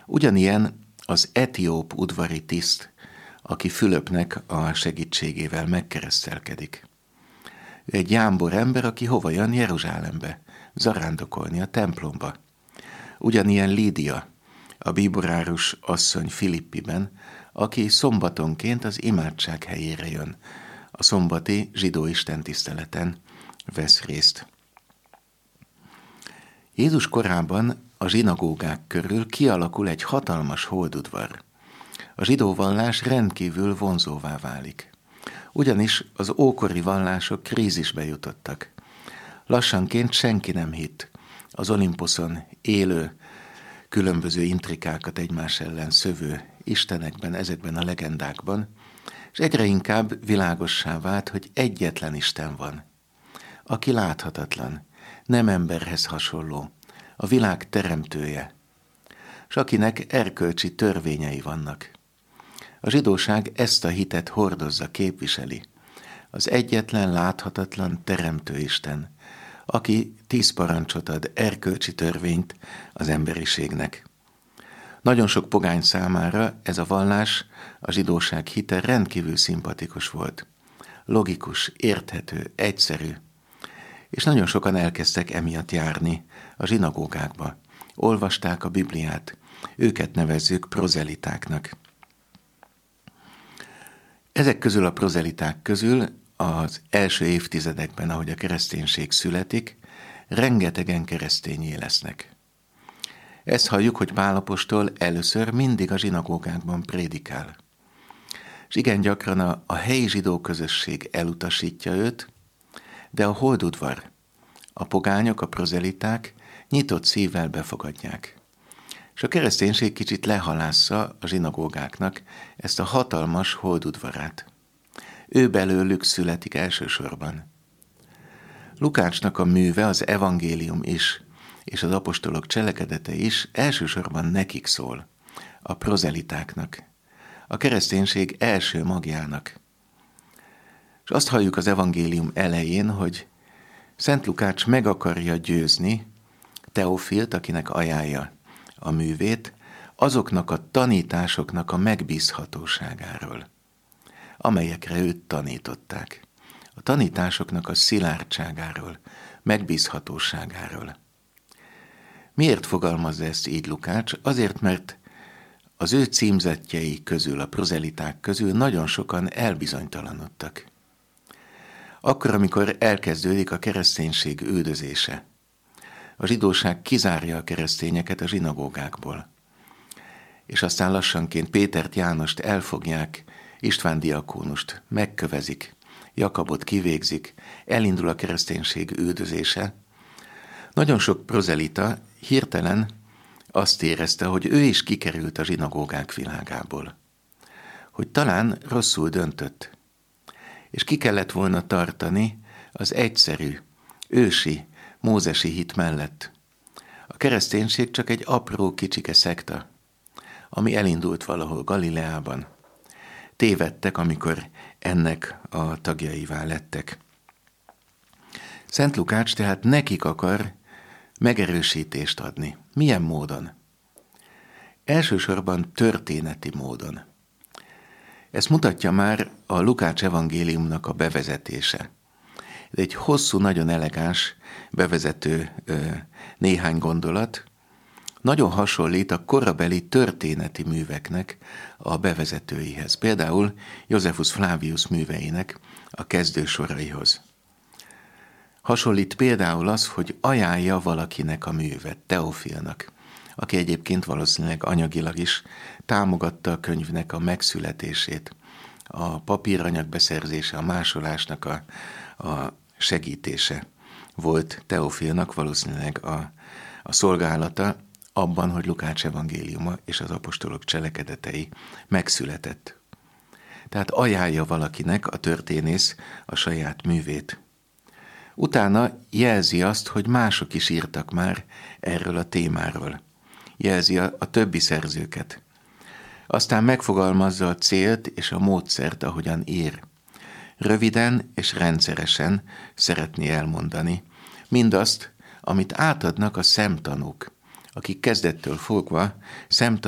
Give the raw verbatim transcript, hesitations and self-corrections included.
Ugyanilyen az etióp udvari tiszt, aki Fülöpnek a segítségével megkeresztelkedik. Ő egy jámbor ember, aki hova jön? Jeruzsálembe, zarándokolni a templomba. Ugyanilyen Lídia, a bíborárus asszony Filippiben, aki szombatonként az imádság helyére jön, a szombati zsidó istentiszteleten vesz részt. Jézus korában a zsinagógák körül kialakul egy hatalmas holdudvar. A zsidó vallás rendkívül vonzóvá válik. Ugyanis az ókori vallások krízisbe jutottak. Lassanként senki nem hitt az Olimposzon élő, különböző intrikákat egymás ellen szövő istenekben, ezekben a legendákban, és egyre inkább világossá vált, hogy egyetlen Isten van, aki láthatatlan, nem emberhez hasonló, a világ teremtője, és akinek erkölcsi törvényei vannak. A zsidóság ezt a hitet hordozza, képviseli. Az egyetlen láthatatlan teremtő Isten, aki tíz parancsot ad, erkölcsi törvényt az emberiségnek. Nagyon sok pogány számára ez a vallás, a zsidóság hite rendkívül szimpatikus volt. Logikus, érthető, egyszerű. És nagyon sokan elkezdtek emiatt járni a zsinagógákba. Olvasták a Bibliát, őket nevezzük prozelitáknak. Ezek közül a prozeliták közül az első évtizedekben, ahogy a kereszténység születik, rengetegen keresztényé lesznek. Ezt halljuk, hogy Pál apostol először mindig a zsinagógákban prédikál. És igen gyakran a, a helyi zsidó közösség elutasítja őt, de a holdudvar, a pogányok, a prozeliták nyitott szívvel befogadják. És a kereszténység kicsit lehalásza a zsinagógáknak ezt a hatalmas holdudvarát. Ő belőlük születik elsősorban. Lukácsnak a műve, az evangélium is, és az apostolok cselekedete is elsősorban nekik szól, a prozelitáknak, a kereszténység első magjának. És azt halljuk az evangélium elején, hogy Szent Lukács meg akarja győzni Teofilt, akinek ajánlja a művét, azoknak a tanításoknak a megbízhatóságáról, amelyekre őt tanították. A tanításoknak a szilárdságáról, megbízhatóságáról. Miért fogalmazza ezt így Lukács? Azért, mert az ő címzettjei közül, a prozeliták közül nagyon sokan elbizonytalanodtak. Akkor, amikor elkezdődik a kereszténység üldözése, a zsidóság kizárja a keresztényeket a zsinagógákból, és aztán lassanként Pétert, Jánost elfogják, István diakónust megkövezik, Jakabot kivégzik, elindul a kereszténység üldözése. Nagyon sok prozelita hirtelen azt érezte, hogy ő is kikerült a zsinagógák világából, hogy talán rosszul döntött, és ki kellett volna tartani az egyszerű, ősi, mózesi hit mellett. A kereszténység csak egy apró kicsike szekta, ami elindult valahol Galileában. Tévedtek, amikor ennek a tagjaivá lettek. Szent Lukács tehát nekik akar megerősítést adni. Milyen módon? Elsősorban történeti módon. Ezt mutatja már a Lukács evangéliumnak a bevezetése. Ez egy hosszú, nagyon elegáns bevezető néhány gondolat, nagyon hasonlít a korabeli történeti műveknek a bevezetőihez. Például Josephus Flavius műveinek a kezdősoraihoz. Hasonlít például az, hogy ajánlja valakinek a művet, Teofilnak, aki egyébként valószínűleg anyagilag is támogatta a könyvnek a megszületését, a papíranyag beszerzése, a másolásnak a, a segítése volt Teofilnak valószínűleg a, a szolgálata abban, hogy Lukács evangéliuma és az apostolok cselekedetei megszületett. Tehát ajánlja valakinek a történész a saját művét. Utána jelzi azt, hogy mások is írtak már erről a témáról. Jelzi a, a többi szerzőket. Aztán megfogalmazza a célt és a módszert, ahogyan ír. Röviden és rendszeresen szeretné elmondani mindazt, amit átadnak a szemtanúk, akik kezdettől fogva szemtanúk